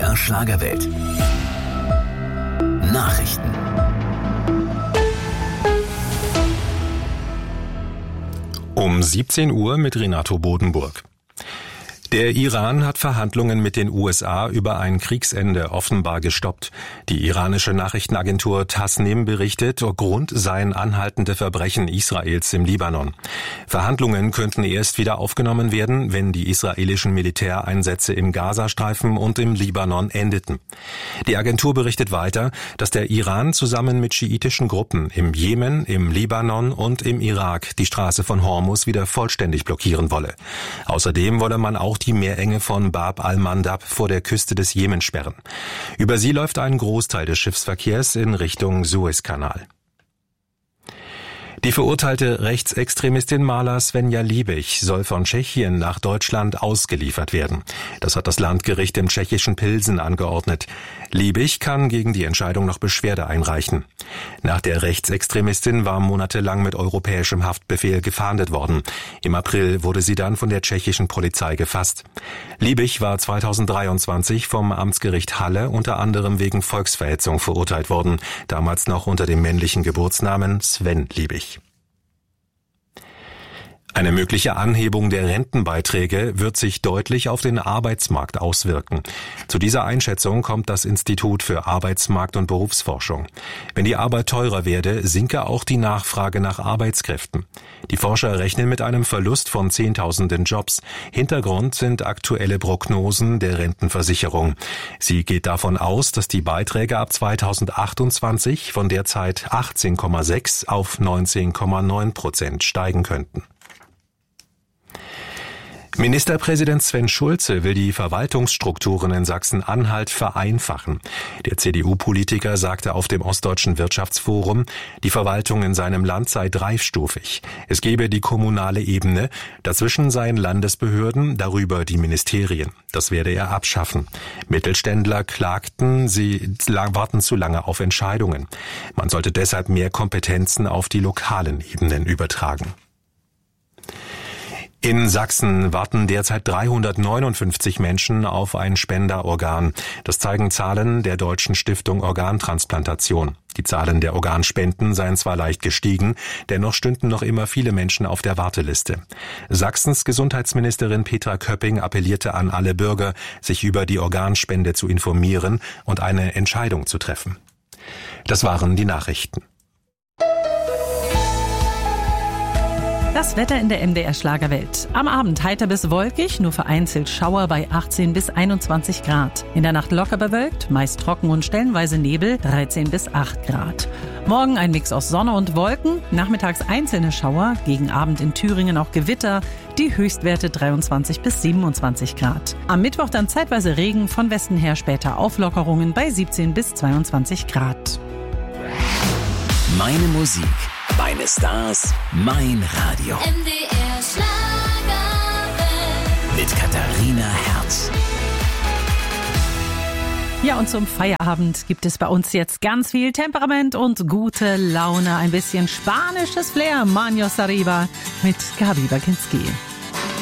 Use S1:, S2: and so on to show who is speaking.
S1: MDR Schlagerwelt. Nachrichten.
S2: Um 17 Uhr mit Renato Bodenburg. Der Iran hat Verhandlungen mit den USA über ein Kriegsende offenbar gestoppt. Die iranische Nachrichtenagentur Tasnim berichtet, Grund seien anhaltende Verbrechen Israels im Libanon. Verhandlungen könnten erst wieder aufgenommen werden, wenn die israelischen Militäreinsätze im Gazastreifen und im Libanon endeten. Die Agentur berichtet weiter, dass der Iran zusammen mit schiitischen Gruppen im Jemen, im Libanon und im Irak die Straße von Hormuz wieder vollständig blockieren wolle. Außerdem wolle man auch die Meerenge von Bab al-Mandab vor der Küste des Jemen sperren. Über sie läuft ein Großteil des Schiffsverkehrs in Richtung Suezkanal. Die verurteilte Rechtsextremistin Maler Svenja Liebig soll von Tschechien nach Deutschland ausgeliefert werden. Das hat das Landgericht im tschechischen Pilsen angeordnet. Liebig kann gegen die Entscheidung noch Beschwerde einreichen. Nach der Rechtsextremistin war monatelang mit europäischem Haftbefehl gefahndet worden. Im April wurde sie dann von der tschechischen Polizei gefasst. Liebig war 2023 vom Amtsgericht Halle unter anderem wegen Volksverhetzung verurteilt worden, damals noch unter dem männlichen Geburtsnamen Sven Liebig. Eine mögliche Anhebung der Rentenbeiträge wird sich deutlich auf den Arbeitsmarkt auswirken. Zu dieser Einschätzung kommt das Institut für Arbeitsmarkt- und Berufsforschung. Wenn die Arbeit teurer werde, sinke auch die Nachfrage nach Arbeitskräften. Die Forscher rechnen mit einem Verlust von Zehntausenden Jobs. Hintergrund sind aktuelle Prognosen der Rentenversicherung. Sie geht davon aus, dass die Beiträge ab 2028 von derzeit 18,6 auf 19,9% steigen könnten. Ministerpräsident Sven Schulze will die Verwaltungsstrukturen in Sachsen-Anhalt vereinfachen. Der CDU-Politiker sagte auf dem Ostdeutschen Wirtschaftsforum, die Verwaltung in seinem Land sei dreistufig. Es gebe die kommunale Ebene, dazwischen seien Landesbehörden, darüber die Ministerien. Das werde er abschaffen. Mittelständler klagten, sie warten zu lange auf Entscheidungen. Man sollte deshalb mehr Kompetenzen auf die lokalen Ebenen übertragen. In Sachsen warten derzeit 359 Menschen auf ein Spenderorgan. Das zeigen Zahlen der Deutschen Stiftung Organtransplantation. Die Zahlen der Organspenden seien zwar leicht gestiegen, dennoch stünden noch immer viele Menschen auf der Warteliste. Sachsens Gesundheitsministerin Petra Köpping appellierte an alle Bürger, sich über die Organspende zu informieren und eine Entscheidung zu treffen. Das waren die Nachrichten.
S3: Das Wetter in der MDR Schlagerwelt. Am Abend heiter bis wolkig, nur vereinzelt Schauer bei 18 bis 21 Grad. In der Nacht locker bewölkt, meist trocken und stellenweise Nebel, 13 bis 8 Grad. Morgen ein Mix aus Sonne und Wolken, nachmittags einzelne Schauer, gegen Abend in Thüringen auch Gewitter, die Höchstwerte 23 bis 27 Grad. Am Mittwoch dann zeitweise Regen, von Westen her später Auflockerungen bei 17 bis 22 Grad.
S1: Meine Musik, meine Stars, mein Radio.
S4: MDR Schlagerwelt.
S1: Mit Katharina Herz.
S3: Ja, und zum Feierabend gibt es bei uns jetzt ganz viel Temperament und gute Laune. Ein bisschen spanisches Flair. Manos arriba mit Gabi Baginski.